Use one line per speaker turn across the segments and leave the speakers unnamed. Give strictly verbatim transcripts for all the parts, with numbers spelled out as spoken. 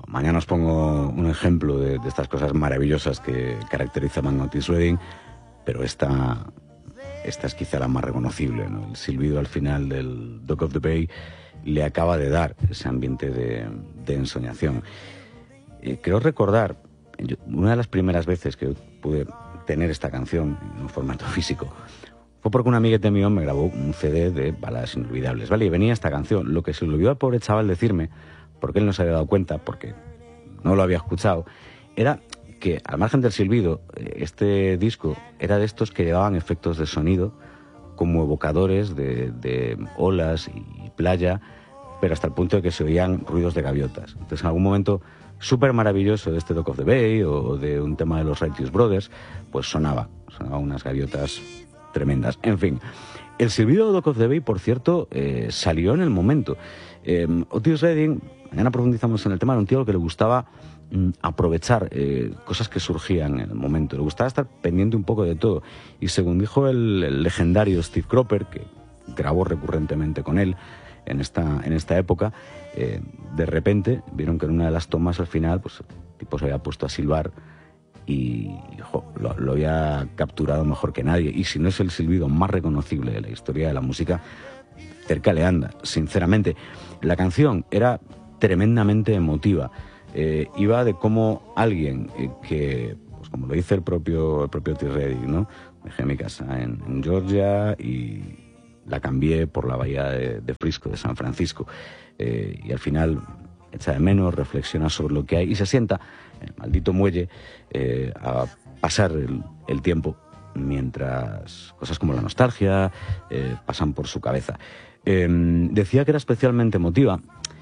mañana os pongo un ejemplo de, de estas cosas maravillosas que caracterizan a Otis Redding, pero esta, esta es quizá la más reconocible, ¿no? El silbido al final del Dock of the Bay le acaba de dar ese ambiente de, de ensoñación. Eh, creo recordar, yo, una de las primeras veces que pude tener esta canción en un formato físico fue porque un amiguete mío me grabó un C D de baladas inolvidables, ¿vale? Y venía esta canción. Lo que se le olvidó al pobre chaval decirme, porque él no se había dado cuenta, porque no lo había escuchado, era que, al margen del silbido, este disco era de estos que llevaban efectos de sonido como evocadores de, de olas y playa, pero hasta el punto de que se oían ruidos de gaviotas. Entonces, en algún momento súper maravilloso de este Dock of the Bay o de un tema de los Righteous Brothers, pues sonaba, sonaba unas gaviotas tremendas. En fin, el silbido de Dock of the Bay, por cierto, eh, salió en el momento. Eh, Otis Redding, mañana profundizamos en el tema, era un tío al que le gustaba mm, aprovechar eh, cosas que surgían en el momento. Le gustaba estar pendiente un poco de todo. Y según dijo el, el legendario Steve Cropper, que grabó recurrentemente con él en esta, en esta época, eh, de repente vieron que en una de las tomas al final, pues el tipo se había puesto a silbar y jo, lo, lo había capturado mejor que nadie. Y si no es el silbido más reconocible de la historia de la música, cerca le anda, sinceramente. La canción era tremendamente emotiva. Eh, iba de cómo alguien eh, que, pues como lo dice el propio, el propio Otis Redding, ¿no? Dejé mi casa en, en Georgia y la cambié por la bahía de, de Frisco, de San Francisco. Eh, y al final echa de menos, reflexiona sobre lo que hay y se sienta en el maldito muelle eh, a pasar el, el tiempo mientras cosas como la nostalgia eh, pasan por su cabeza. Eh, decía que era especialmente emotiva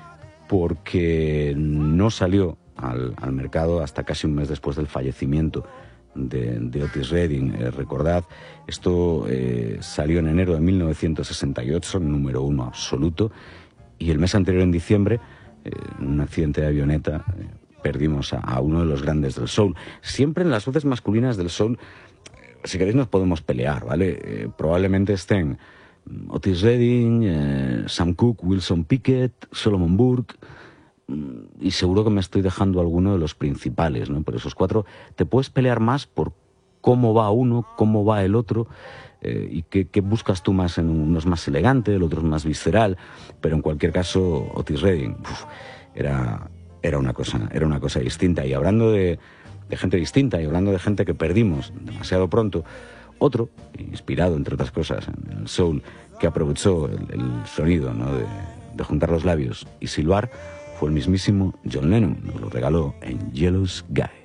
porque no salió al, al mercado hasta casi un mes después del fallecimiento de, de Otis Redding. Eh, recordad, esto eh, salió en enero de mil novecientos sesenta y ocho, número uno absoluto, y el mes anterior, en diciembre, eh, en un accidente de avioneta, eh, perdimos a, a uno de los grandes del soul. Siempre en las voces masculinas del soul, eh, si queréis nos podemos pelear, ¿vale? Eh, probablemente estén Otis Redding, eh, Sam Cooke, Wilson Pickett, Solomon Burke, y seguro que me estoy dejando alguno de los principales, ¿no? Por esos cuatro te puedes pelear más por cómo va uno, cómo va el otro, eh, y qué, qué buscas tú más. En uno es más elegante, el otro es más visceral, pero en cualquier caso Otis Redding uf, era, era, una cosa, era una cosa distinta. Y hablando de, de gente distinta y hablando de gente que perdimos demasiado pronto, otro, inspirado entre otras cosas en el soul, que aprovechó el, el sonido, ¿no? de, de juntar los labios y silbar, fue el mismísimo John Lennon. Nos lo regaló en Yellow Sky.